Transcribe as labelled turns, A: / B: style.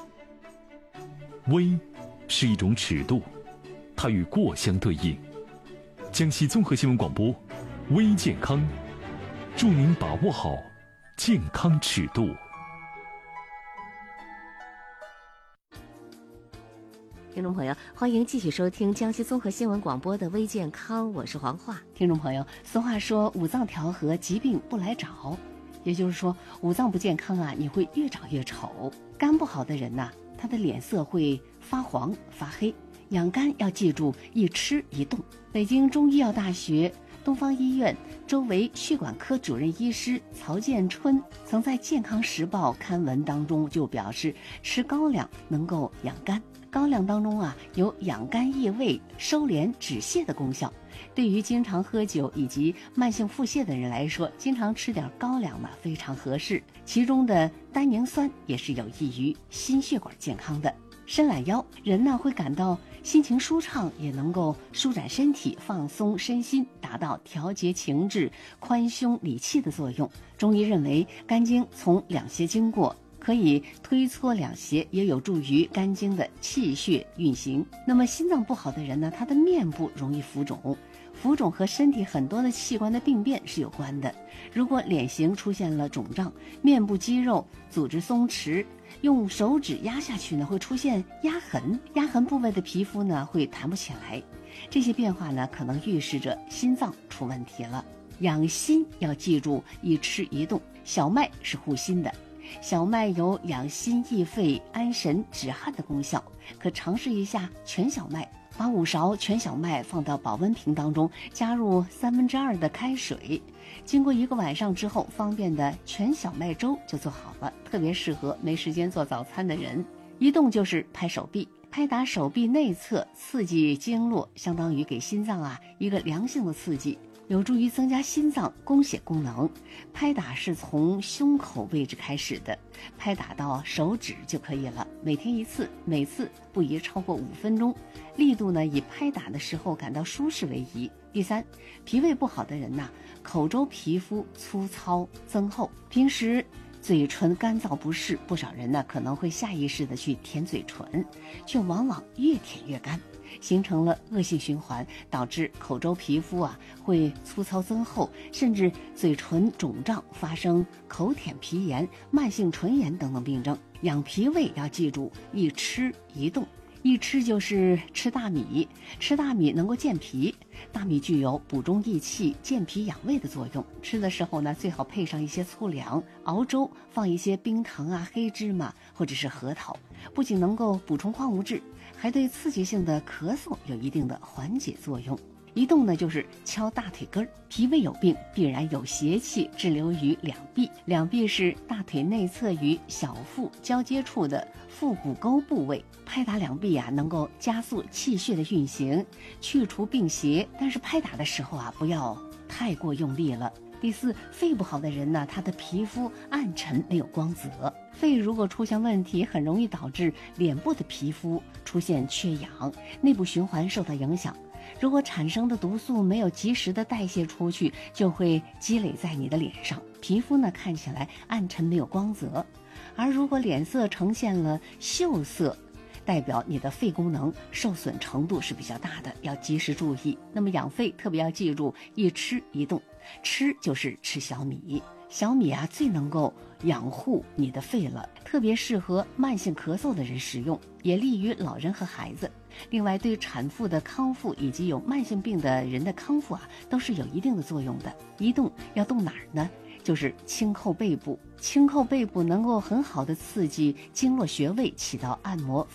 A: 微是一种尺度，它与过相对应。江西综合新闻广播，微健康，祝您把握好健康尺度。
B: 听众朋友，欢迎继续收听江西综合新闻广播的微健康，我是黄华。
C: 听众朋友，俗话说五脏调和，疾病不来找，也就是说五脏不健康啊，你会越长越丑。肝不好的人呐，他的脸色会发黄发黑。养肝要记住一吃一动。北京中医药大学东方医院周围血管科主任医师曹建春曾在《健康时报》刊文当中就表示，吃高粱能够养肝。高粱当中啊有养肝益胃、收敛止泻的功效。对于经常喝酒以及慢性腹泻的人来说，经常吃点高粱呢非常合适。其中的单宁酸也是有益于心血管健康的。伸懒腰，人呢会感到心情舒畅，也能够舒展身体、放松身心，达到调节情志、宽胸理气的作用。中医认为，肝经从两胁经过，可以推搓两胁，也有助于肝经的气血运行。那么心脏不好的人呢，他的面部容易浮肿。浮肿和身体很多的器官的病变是有关的。如果脸型出现了肿胀，面部肌肉组织松弛，用手指压下去呢，会出现压痕，压痕部位的皮肤呢会弹不起来。这些变化呢，可能预示着心脏出问题了。养心要记住一吃一动。小麦是护心的，小麦有养心益肺、安神止汗的功效，可尝试一下全小麦。把5勺全小麦放到保温瓶当中，加入2/3的开水，经过1个晚上之后，方便的全小麦粥就做好了，特别适合没时间做早餐的人。一动就是拍手臂，拍打手臂内侧，刺激经络，相当于给心脏啊一个良性的刺激，有助于增加心脏供血功能。拍打是从胸口位置开始的，拍打到手指就可以了，每天1次，每次不宜超过5分钟。力度呢，以拍打的时候感到舒适为宜。第三，脾胃不好的人呐，口周皮肤粗糙增厚，平时嘴唇干燥不适，不少人呢可能会下意识的去舔嘴唇，却往往越舔越干，形成了恶性循环，导致口周皮肤啊会粗糙增厚，甚至嘴唇肿胀，发生口舔皮炎、慢性唇炎等等病症。养脾胃要记住一吃一动。一吃就是吃大米，吃大米能够健脾，大米具有补中益气、健脾养胃的作用。吃的时候呢，最好配上一些粗粮，熬粥放一些冰糖啊、黑芝麻或者是核桃，不仅能够补充矿物质，还对刺激性的咳嗽有一定的缓解作用。一动呢，就是敲大腿根儿。脾胃有病，必然有邪气滞留于两臂。两臂是大腿内侧与小腹交接处的腹股沟部位。拍打两臂啊，能够加速气血的运行，去除病邪。但是拍打的时候啊，不要太过用力了。第四，肺不好的人呢，他的皮肤暗沉没有光泽。肺如果出现问题，很容易导致脸部的皮肤出现缺氧，内部循环受到影响。如果产生的毒素没有及时的代谢出去，就会积累在你的脸上，皮肤呢看起来暗沉没有光泽。而如果脸色呈现了锈色，代表你的肺功能受损程度是比较大的，要及时注意。那么养肺特别要记住一吃一动。吃就是吃小米，小米啊最能够养护你的肺了，特别适合慢性咳嗽的人食用，也利于老人和孩子。另外，对产妇的康复以及有慢性病的人的康复啊，都是有一定的作用的。一动要动哪儿呢？就是轻叩背部，轻叩背部能够很好的刺激经络穴位，起到按摩